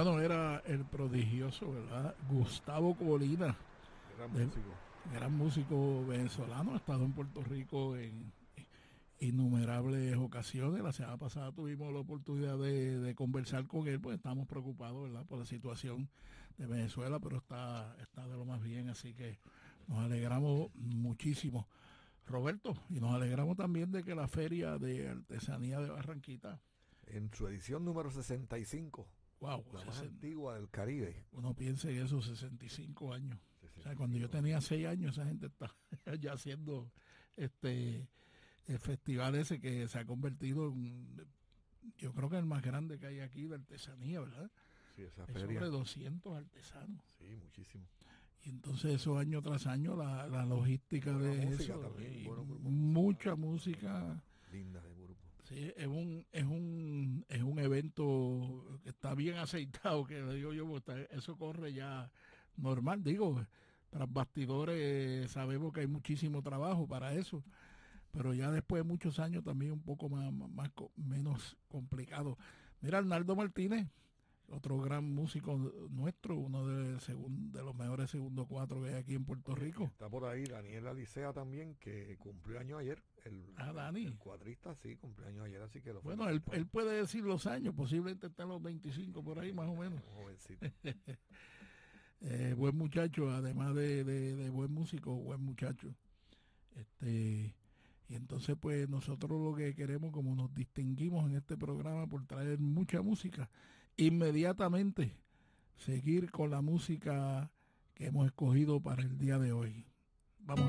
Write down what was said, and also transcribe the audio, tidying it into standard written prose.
Bueno, era el prodigioso, ¿verdad? Gustavo Colina, Gran de- músico. gran músico venezolano, ha estado en Puerto Rico en innumerables ocasiones. La semana pasada tuvimos la oportunidad de conversar con él, pues estamos preocupados, ¿verdad?, por la situación de Venezuela, pero está de lo más bien, así que nos alegramos muchísimo, Roberto, y nos alegramos también de que la Feria de Artesanía de Barranquita, En su edición número 65, wow, la más antigua del Caribe. uno piensa en esos 65 años. O sea, cuando yo 65 tenía años. 6 años, esa gente está ya haciendo este el festival ese que se ha convertido en, yo creo que el más grande que hay aquí de artesanía, ¿verdad? Sí, esa Hay sobre feria. 200 artesanos. Sí, muchísimo. Y entonces eso año tras año, la logística Buena de música eso, también, y buenos grupos mucha musicales. música. Linda de grupo. Sí, es un evento que está bien aceitado, que le digo yo, pues, eso corre ya normal. Digo, tras bastidores sabemos que hay muchísimo trabajo para eso, pero ya después de muchos años también un poco menos complicado. Mira, Arnaldo Martínez, otro gran músico nuestro, uno de los mejores segundo cuatro que hay aquí en Puerto Oye, y Rico. está por ahí Daniel Alicea también, que cumplió año ayer. Ah, El Dani. cuadrista, sí, cumplió año ayer, así que lo Bueno, él felicitamos. puede decir los años, posiblemente está en los 25 por ahí más o menos. Un jovencito. Buen muchacho, además de buen músico, buen muchacho. Este, y entonces pues nosotros lo que queremos, como nos distinguimos en este programa por traer mucha música, inmediatamente seguir con la música que hemos escogido para el día de hoy.